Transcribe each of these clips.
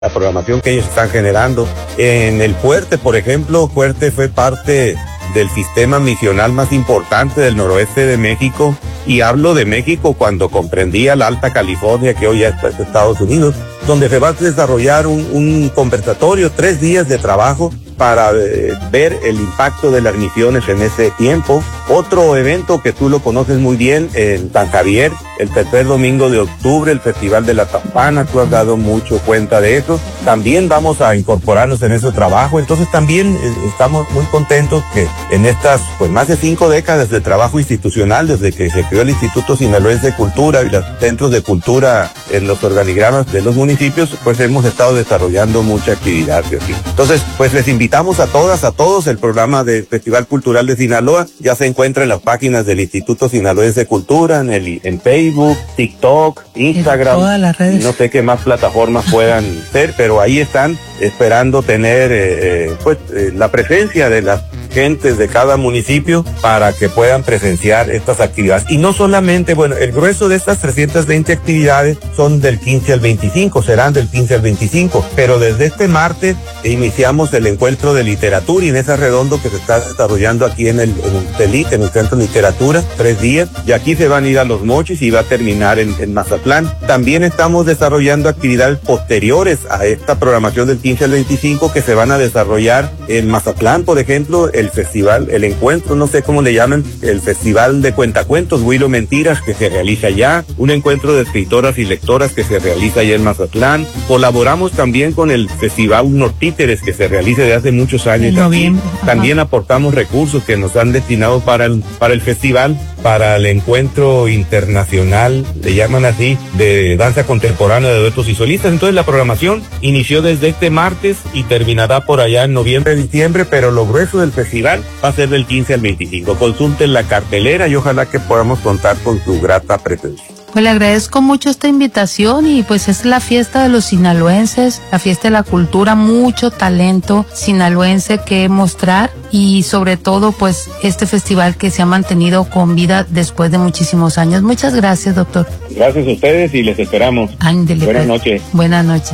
la programación que ellos están generando. En el Fuerte, por ejemplo, Fuerte fue parte del sistema misional más importante del noroeste de México, y hablo de México cuando comprendía la Alta California, que hoy es Estados Unidos, donde se va a desarrollar un conversatorio, 3 días de trabajo para ver el impacto de las misiones en ese tiempo. Otro evento que tú lo conoces muy bien, en San Javier, el tercer domingo de octubre, el Festival de la Campana, tú has dado mucho cuenta de eso. También vamos a incorporarnos en ese trabajo, entonces también estamos muy contentos que en estas más de 5 décadas de trabajo institucional, desde que se creó el Instituto Sinaloense de Cultura y los centros de cultura en los organigramas de los municipios, pues hemos estado desarrollando mucha actividad aquí. Entonces, pues les invitamos a todas, a todos. El programa de Festival Cultural de Sinaloa ya se encuentra en las páginas del Instituto Sinaloense de Cultura, en Facebook, TikTok, Instagram, todas las redes. No sé qué más plataformas puedan ser, pero ahí están esperando tener la presencia de las gentes de cada municipio para que puedan presenciar estas actividades. Y no solamente, el grueso de estas 320 actividades son del 15 al 25, serán del 15 al 25, pero desde este martes iniciamos el encuentro de literatura y mesa redondo que se está desarrollando aquí en el CELIT, en el Centro de Literatura, 3 días, y aquí se van a ir a Los Mochis y va a terminar en Mazatlán. También estamos desarrollando actividades posteriores a esta programación del 15 al 25 que se van a desarrollar en Mazatlán, por ejemplo, el festival, el encuentro, no sé cómo le llaman, el festival de cuentacuentos, Huilo Mentiras, que se realiza allá, un encuentro de escritoras y lectoras que se realiza allá en Mazatlán. Colaboramos también con el festival Nortíteres, que se realiza desde hace muchos años. En noviembre. También aportamos recursos que nos han destinado para el festival, para el encuentro internacional, le llaman así, de danza contemporánea de duetos y solistas. Entonces la programación inició desde este martes y terminará por allá en noviembre, diciembre, pero lo grueso del festival va a ser del 15 al 25. Consulten la cartelera y ojalá que podamos contar con su grata presencia. Pues le agradezco mucho esta invitación y pues es la fiesta de los sinaloenses, la fiesta de la cultura, mucho talento sinaloense que mostrar y sobre todo pues este festival que se ha mantenido con vida después de muchísimos años. Muchas gracias, doctor. Gracias a ustedes y les esperamos. Ándele, buenas noches. Buenas noches.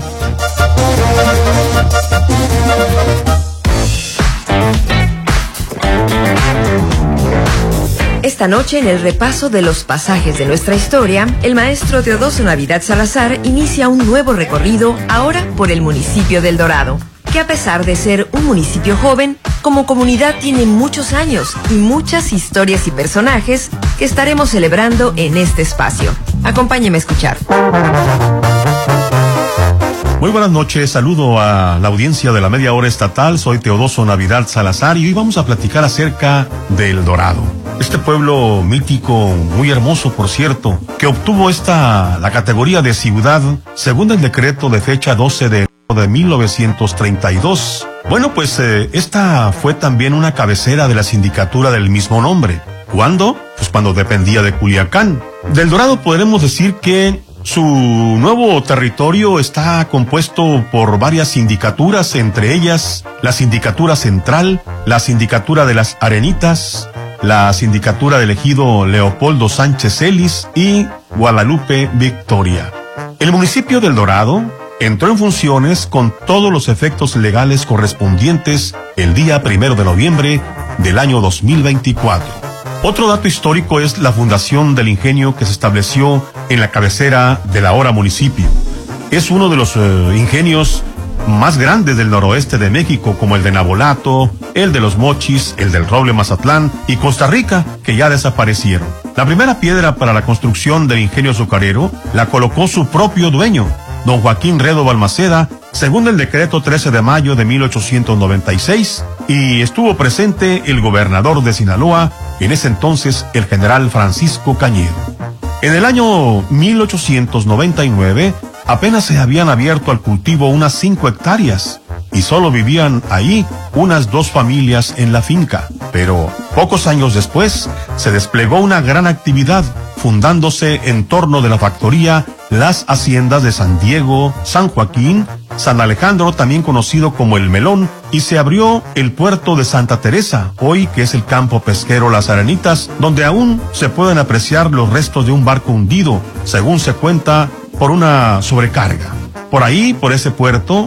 Esta noche, en el repaso de los pasajes de nuestra historia, el maestro Teodoso Navidad Salazar inicia un nuevo recorrido, ahora por el municipio de El Dorado, que a pesar de ser un municipio joven, como comunidad tiene muchos años y muchas historias y personajes que estaremos celebrando en este espacio. Acompáñeme a escuchar. Muy buenas noches, saludo a la audiencia de la Media Hora Estatal, soy Teodoso Navidad Salazar y hoy vamos a platicar acerca de El Dorado. Este pueblo mítico, muy hermoso por cierto, que obtuvo la categoría de ciudad según el decreto de fecha 12 de 1932. Bueno, pues esta fue también una cabecera de la sindicatura del mismo nombre. ¿Cuándo? Pues cuando dependía de Culiacán. Del Dorado podremos decir que su nuevo territorio está compuesto por varias sindicaturas, entre ellas la Sindicatura Central, la Sindicatura de las Arenitas, la Sindicatura del Ejido Leopoldo Sánchez Celis y Guadalupe Victoria. El municipio del Dorado entró en funciones con todos los efectos legales correspondientes el día 1 de noviembre del año 2024. Otro dato histórico es la fundación del ingenio que se estableció en la cabecera del ahora municipio. Es uno de los ingenios más grandes del noroeste de México, como el de Nabolato, el de Los Mochis, el del Roble Mazatlán y Costa Rica, que ya desaparecieron. La primera piedra para la construcción del ingenio azucarero la colocó su propio dueño, don Joaquín Redo Balmaceda, según el decreto 13 de mayo de 1896, y estuvo presente el gobernador de Sinaloa, en ese entonces el general Francisco Cañedo. En el año 1899, apenas se habían abierto al cultivo unas 5 hectáreas, y solo vivían ahí unas 2 familias en la finca. Pero pocos años después, se desplegó una gran actividad, fundándose en torno de la factoría las haciendas de San Diego, San Joaquín, San Alejandro, también conocido como El Melón, y se abrió el puerto de Santa Teresa, hoy que es el campo pesquero Las Arenitas, donde aún se pueden apreciar los restos de un barco hundido, según se cuenta, por una sobrecarga. Por ahí, por ese puerto,